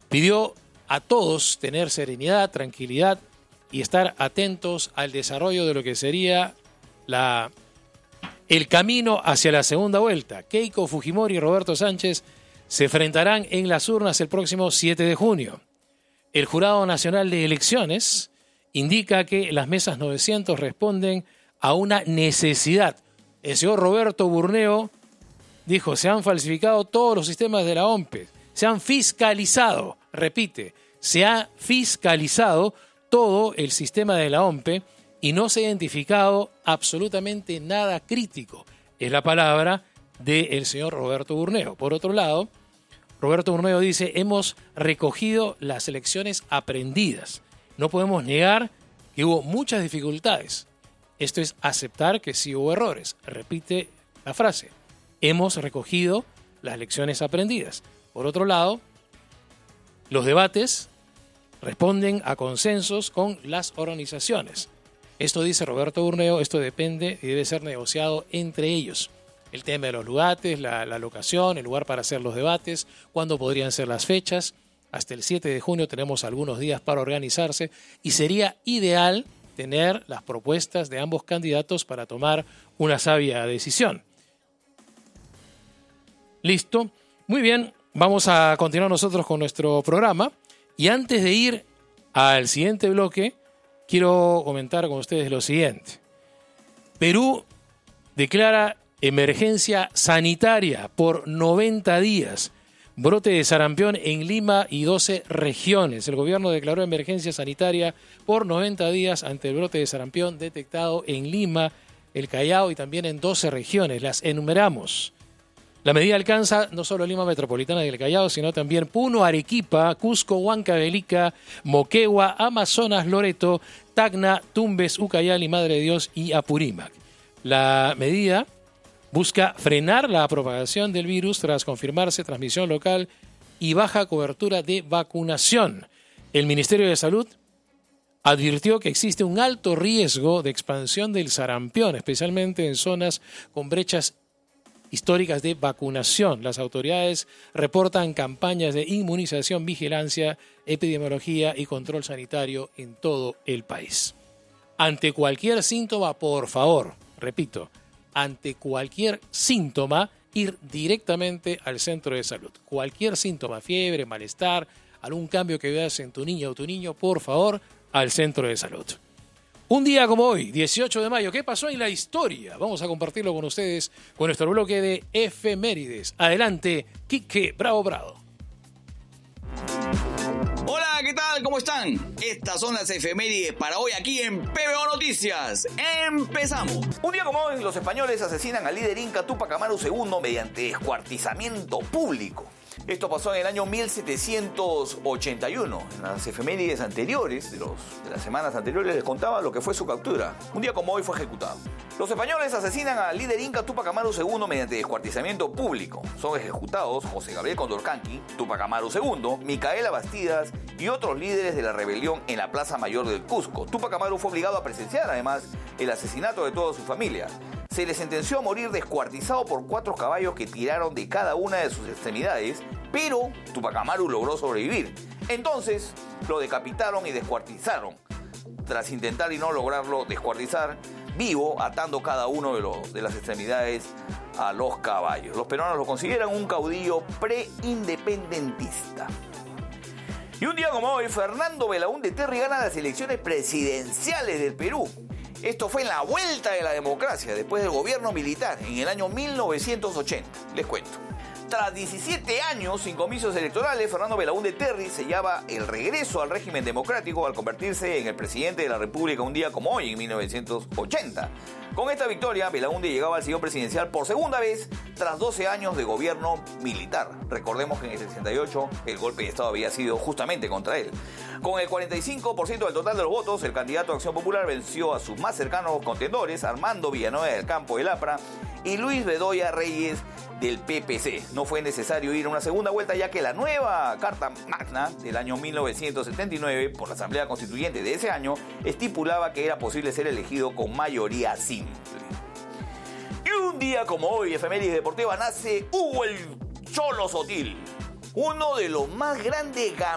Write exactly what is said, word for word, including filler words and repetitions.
pidió a todos tener serenidad, tranquilidad y estar atentos al desarrollo de lo que sería la, el camino hacia la segunda vuelta. Keiko Fujimori y Roberto Sánchez se enfrentarán en las urnas el próximo siete de junio. El Jurado Nacional de Elecciones indica que las mesas novecientos responden a una necesidad. El señor Roberto Burneo dijo, se han falsificado todos los sistemas de la O M P E, se han fiscalizado, repite, se ha fiscalizado todo el sistema de la O M P E y no se ha identificado absolutamente nada crítico. Es la palabra del señor Roberto Burneo. Por otro lado, Roberto Burneo dice, hemos recogido las elecciones aprendidas. No podemos negar que hubo muchas dificultades. Esto es aceptar que sí hubo errores. Repite la frase. Hemos recogido las lecciones aprendidas. Por otro lado, los debates responden a consensos con las organizaciones. Esto dice Roberto Burneo, esto depende y debe ser negociado entre ellos. El tema de los lugares, la, la locación, el lugar para hacer los debates, cuándo podrían ser las fechas. Hasta el siete de junio tenemos algunos días para organizarse y sería ideal tener las propuestas de ambos candidatos para tomar una sabia decisión. Listo. Muy bien, vamos a continuar nosotros con nuestro programa. Y antes de ir al siguiente bloque, quiero comentar con ustedes lo siguiente. Perú declara emergencia sanitaria por noventa días. Brote de sarampión en Lima y doce regiones. El gobierno declaró emergencia sanitaria por noventa días ante el brote de sarampión detectado en Lima, el Callao y también en doce regiones. Las enumeramos. La medida alcanza no solo Lima metropolitana y el Callao, sino también Puno, Arequipa, Cusco, Huancavelica, Moquegua, Amazonas, Loreto, Tacna, Tumbes, Ucayali, Madre de Dios y Apurímac. La medida busca frenar la propagación del virus tras confirmarse transmisión local y baja cobertura de vacunación. El Ministerio de Salud advirtió que existe un alto riesgo de expansión del sarampión, especialmente en zonas con brechas históricas de vacunación. Las autoridades reportan campañas de inmunización, vigilancia, epidemiología y control sanitario en todo el país. Ante cualquier síntoma, por favor, repito, ante cualquier síntoma, ir directamente al centro de salud. Cualquier síntoma, fiebre, malestar, algún cambio que veas en tu niña o tu niño, por favor, al centro de salud. Un día como hoy, dieciocho de mayo, ¿qué pasó en la historia? Vamos a compartirlo con ustedes con nuestro bloque de efemérides. Adelante, Quique Bravo Bravo. Hola, ¿qué tal? ¿Cómo están? Estas son las efemérides para hoy aquí en P B O Noticias. ¡Empezamos! Un día como hoy, los españoles asesinan al líder inca Túpac Amaru segundo mediante descuartizamiento público. Esto pasó en el año mil setecientos ochenta y uno. En las efemérides anteriores, de, los, de las semanas anteriores, les contaba lo que fue su captura. Un día como hoy fue ejecutado. Los españoles asesinan al líder inca Túpac Amaru segundo mediante descuartizamiento público. Son ejecutados José Gabriel Condorcanqui, Túpac Amaru segundo, Micaela Bastidas y otros líderes de la rebelión en la Plaza Mayor del Cusco. Túpac Amaru fue obligado a presenciar, además, el asesinato de toda su familia. Se le sentenció a morir descuartizado por cuatro caballos que tiraron de cada una de sus extremidades, pero Túpac Amaru logró sobrevivir. Entonces, lo decapitaron y descuartizaron. Tras intentar y no lograrlo descuartizar, vivo, atando cada uno de, los, de las extremidades a los caballos. Los peruanos lo consideran un caudillo pre-independentista. Y un día como hoy, Fernando Belaúnde Terry gana las elecciones presidenciales del Perú. Esto fue en la vuelta de la democracia, después del gobierno militar, en el año mil novecientos ochenta. Les cuento. Tras diecisiete años sin comicios electorales, Fernando Belaúnde Terry sellaba el regreso al régimen democrático al convertirse en el presidente de la República un día como hoy, en mil novecientos ochenta. Con esta victoria, Belaúnde llegaba al sillón presidencial por segunda vez tras doce años de gobierno militar. Recordemos que en el sesenta y ocho el golpe de Estado había sido justamente contra él. Con el cuarenta y cinco por ciento del total de los votos, el candidato a Acción Popular venció a sus más cercanos contendores, Armando Villanueva del Campo del APRA y Luis Bedoya Reyes del P P C. No fue necesario ir a una segunda vuelta, ya que la nueva Carta Magna del año mil novecientos setenta y nueve por la Asamblea Constituyente de ese año estipulaba que era posible ser elegido con mayoría simple. Y un día como hoy, efemérides deportiva, nace Hugo el Cholo Sotil, uno de los más grandes